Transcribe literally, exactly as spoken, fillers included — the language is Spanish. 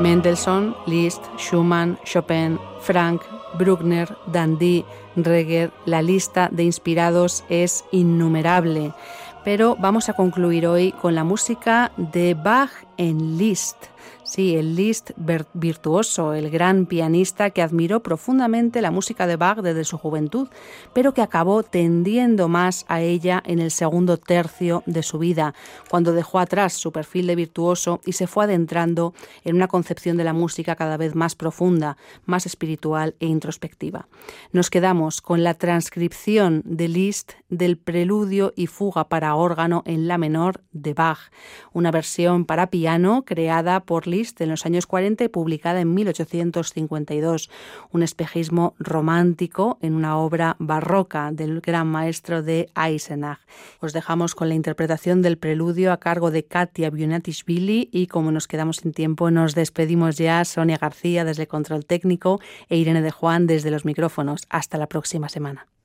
Mendelssohn, Liszt, Schumann, Chopin, Franck, Bruckner, Dandy, Reger, la lista de inspirados es innumerable. Pero vamos a concluir hoy con la música de Bach en Liszt. Sí, el Liszt virtuoso, el gran pianista que admiró profundamente la música de Bach desde su juventud, pero que acabó tendiendo más a ella en el segundo tercio de su vida, cuando dejó atrás su perfil de virtuoso y se fue adentrando en una concepción de la música cada vez más profunda, más espiritual e introspectiva. Nos quedamos con la transcripción de Liszt del Preludio y Fuga para órgano en la menor de Bach, una versión para piano creada por Liszt en los años cuarenta y publicada en mil ochocientos cincuenta y dos, un espejismo romántico en una obra barroca del gran maestro de Eisenach. Os dejamos con la interpretación del preludio a cargo de Katia Biunatishvili y como nos quedamos sin tiempo nos despedimos ya. Sonia García desde el control técnico e Irene de Juan desde los micrófonos. Hasta la próxima semana.